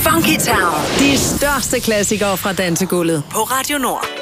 Funky Town. De største klassikere fra dansegulvet på Radio Nord.